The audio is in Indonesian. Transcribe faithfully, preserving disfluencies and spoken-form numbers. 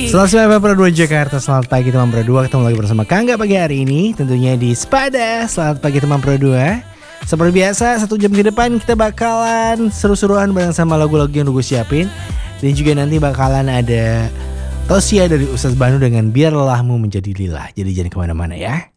Selamat siang Pro dua Jakarta. Selamat pagi teman Pro dua. Ketemu lagi bersama Kangga pagi hari ini, tentunya di Spada. Selamat pagi teman Pro dua. Seperti biasa, satu jam ke depan kita bakalan seru-seruan bareng sama lagu-lagu yang udah gue siapin. Dan juga nanti bakalan ada Tosia dari Ustaz Banu dengan Biar Lelahmu Menjadi Lillah. Jadi jangan kemana-mana ya.